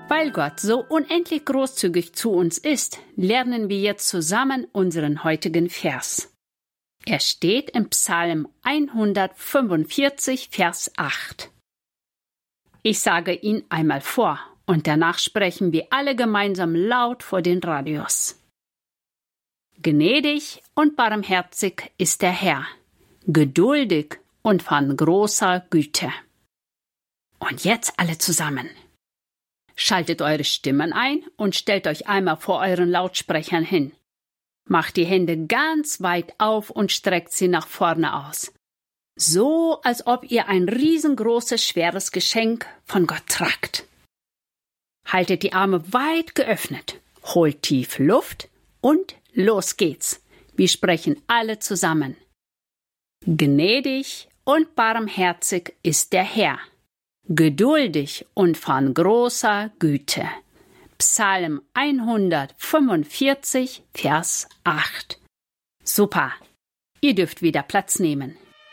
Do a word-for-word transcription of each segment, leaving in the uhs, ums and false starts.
Weil Gott so unendlich großzügig zu uns ist, lernen wir jetzt zusammen unseren heutigen Vers. Er steht im Psalm hundertfünfundvierzig, Vers acht. Ich sage ihn einmal vor und danach sprechen wir alle gemeinsam laut vor den Radios. Gnädig und barmherzig ist der Herr, geduldig und von großer Güte. Und jetzt alle zusammen. Schaltet eure Stimmen ein und stellt euch einmal vor euren Lautsprechern hin. Macht die Hände ganz weit auf und streckt sie nach vorne aus. So, als ob ihr ein riesengroßes, schweres Geschenk von Gott tragt. Haltet die Arme weit geöffnet, holt tief Luft und los geht's. Wir sprechen alle zusammen. Gnädig und barmherzig ist der Herr, geduldig und von großer Güte. Psalm hundertfünfundvierzig, Vers acht. Super, ihr dürft wieder Platz nehmen.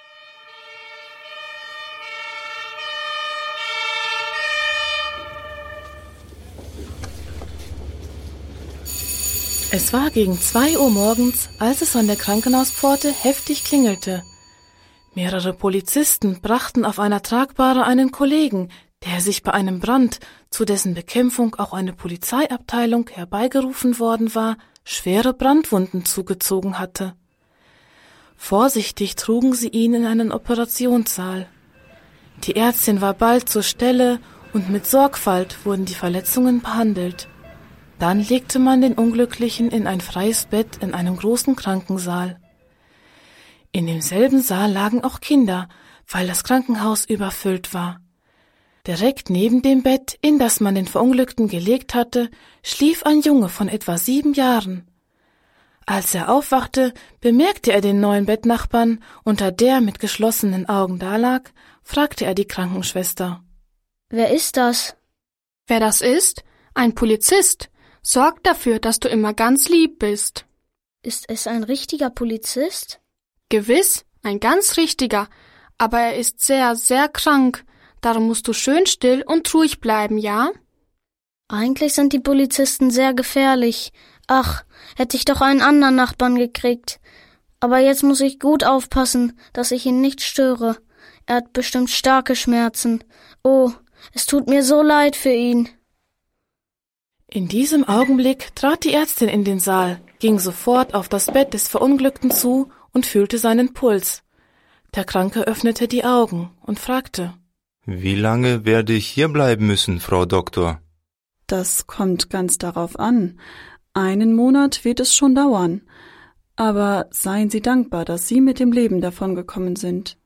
Es war gegen zwei Uhr morgens, als es an der Krankenhauspforte heftig klingelte. Mehrere Polizisten brachten auf einer Tragbahre einen Kollegen, der sich bei einem Brand, zu dessen Bekämpfung auch eine Polizeiabteilung herbeigerufen worden war, schwere Brandwunden zugezogen hatte. Vorsichtig trugen sie ihn in einen Operationssaal. Die Ärztin war bald zur Stelle und mit Sorgfalt wurden die Verletzungen behandelt. Dann legte man den Unglücklichen in ein freies Bett in einem großen Krankensaal. In demselben Saal lagen auch Kinder, weil das Krankenhaus überfüllt war. Direkt neben dem Bett, in das man den Verunglückten gelegt hatte, schlief ein Junge von etwa sieben Jahren. Als er aufwachte, bemerkte er den neuen Bettnachbarn, unter der mit geschlossenen Augen dalag, fragte er die Krankenschwester. Wer ist das? Wer das ist? Ein Polizist. Sorg dafür, dass du immer ganz lieb bist. Ist es ein richtiger Polizist? Gewiss, ein ganz richtiger, aber er ist sehr, sehr krank. Darum musst du schön still und ruhig bleiben, ja? Eigentlich sind die Polizisten sehr gefährlich. Ach, hätte ich doch einen anderen Nachbarn gekriegt. Aber jetzt muss ich gut aufpassen, dass ich ihn nicht störe. Er hat bestimmt starke Schmerzen. Oh, es tut mir so leid für ihn. In diesem Augenblick trat die Ärztin in den Saal, ging sofort auf das Bett des Verunglückten zu und fühlte seinen Puls. Der Kranke öffnete die Augen und fragte: Wie lange werde ich hier bleiben müssen, Frau Doktor? Das kommt ganz darauf an. Einen Monat wird es schon dauern. Aber seien Sie dankbar, dass Sie mit dem Leben davongekommen sind.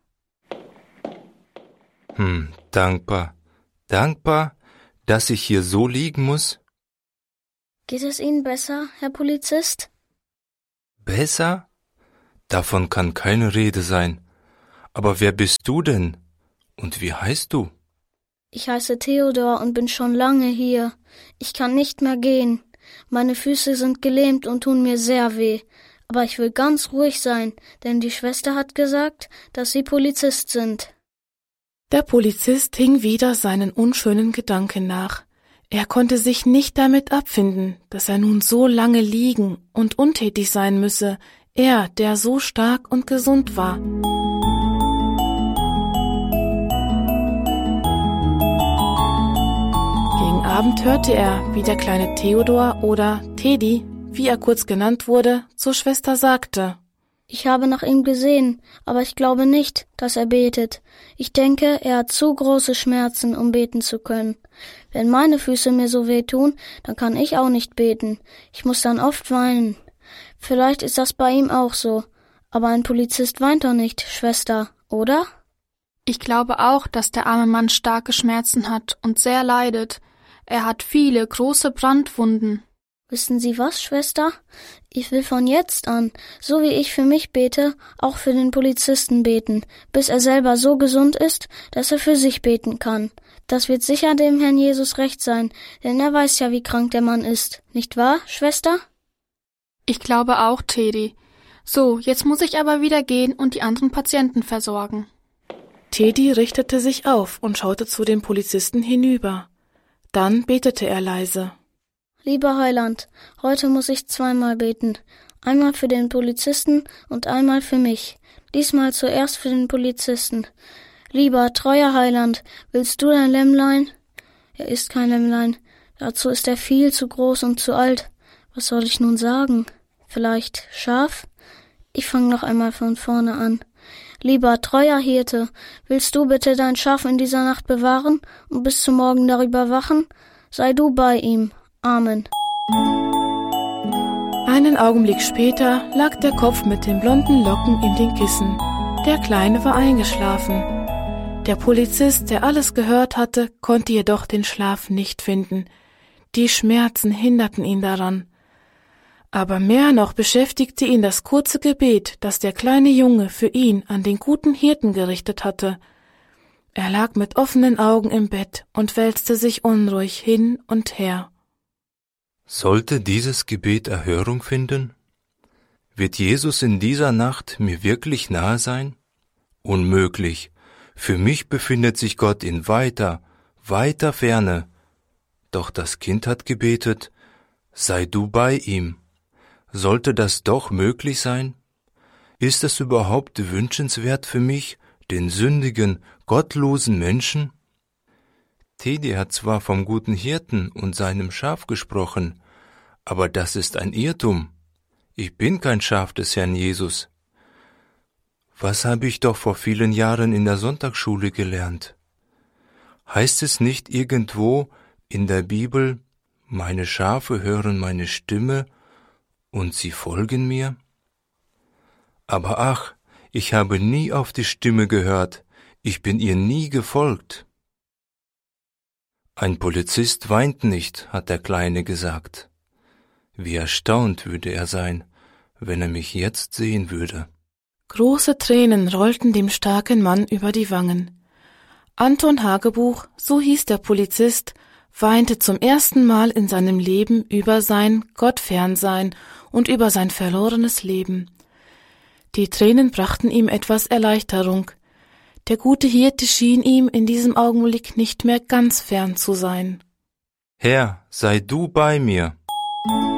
Hm, dankbar. Dankbar, dass ich hier so liegen muss? Geht es Ihnen besser, Herr Polizist? Besser? Davon kann keine Rede sein. Aber wer bist du denn? Und wie heißt du? Ich heiße Theodor und bin schon lange hier. Ich kann nicht mehr gehen. Meine Füße sind gelähmt und tun mir sehr weh. Aber ich will ganz ruhig sein, denn die Schwester hat gesagt, dass Sie Polizist sind. Der Polizist hing wieder seinen unschönen Gedanken nach. Er konnte sich nicht damit abfinden, dass er nun so lange liegen und untätig sein müsse, er, der so stark und gesund war. Gegen Abend hörte er, wie der kleine Theodor oder Teddy, wie er kurz genannt wurde, zur Schwester sagte: Ich habe nach ihm gesehen, aber ich glaube nicht, dass er betet. Ich denke, er hat zu große Schmerzen, um beten zu können. Wenn meine Füße mir so wehtun, dann kann ich auch nicht beten. Ich muss dann oft weinen. Vielleicht ist das bei ihm auch so. Aber ein Polizist weint doch nicht, Schwester, oder? Ich glaube auch, dass der arme Mann starke Schmerzen hat und sehr leidet. Er hat viele große Brandwunden. Wissen Sie was, Schwester? Ich will von jetzt an, so wie ich für mich bete, auch für den Polizisten beten, bis er selber so gesund ist, dass er für sich beten kann. Das wird sicher dem Herrn Jesus recht sein, denn er weiß ja, wie krank der Mann ist. Nicht wahr, Schwester? Ich glaube auch, Teddy. So, jetzt muss ich aber wieder gehen und die anderen Patienten versorgen. Teddy richtete sich auf und schaute zu dem Polizisten hinüber. Dann betete er leise. Lieber Heiland, heute muss ich zweimal beten. Einmal für den Polizisten und einmal für mich. Diesmal zuerst für den Polizisten. Lieber, treuer Heiland, willst du dein Lämmlein? Er ist kein Lämmlein. Dazu ist er viel zu groß und zu alt. Was soll ich nun sagen? Vielleicht Schaf? Ich fange noch einmal von vorne an. Lieber, treuer Hirte, willst du bitte dein Schaf in dieser Nacht bewahren und bis zum Morgen darüber wachen? Sei du bei ihm. Amen. Einen Augenblick später lag der Kopf mit den blonden Locken in den Kissen. Der Kleine war eingeschlafen. Der Polizist, der alles gehört hatte, konnte jedoch den Schlaf nicht finden. Die Schmerzen hinderten ihn daran. Aber mehr noch beschäftigte ihn das kurze Gebet, das der kleine Junge für ihn an den guten Hirten gerichtet hatte. Er lag mit offenen Augen im Bett und wälzte sich unruhig hin und her. Sollte dieses Gebet Erhörung finden? Wird Jesus in dieser Nacht mir wirklich nahe sein? Unmöglich. Für mich befindet sich Gott in weiter, weiter Ferne. Doch das Kind hat gebetet, sei du bei ihm. Sollte das doch möglich sein? Ist es überhaupt wünschenswert für mich, den sündigen, gottlosen Menschen? Tedi hat zwar vom guten Hirten und seinem Schaf gesprochen, aber das ist ein Irrtum. Ich bin kein Schaf des Herrn Jesus. Was habe ich doch vor vielen Jahren in der Sonntagsschule gelernt? Heißt es nicht irgendwo in der Bibel, meine Schafe hören meine Stimme und sie folgen mir? Aber ach, ich habe nie auf die Stimme gehört, ich bin ihr nie gefolgt. Ein Polizist weint nicht, hat der Kleine gesagt. Wie erstaunt würde er sein, wenn er mich jetzt sehen würde. Große Tränen rollten dem starken Mann über die Wangen. Anton Hagebuch, so hieß der Polizist, weinte zum ersten Mal in seinem Leben über sein Gottfernsein und über sein verlorenes Leben. Die Tränen brachten ihm etwas Erleichterung. Der gute Hirte schien ihm in diesem Augenblick nicht mehr ganz fern zu sein. Herr, sei du bei mir.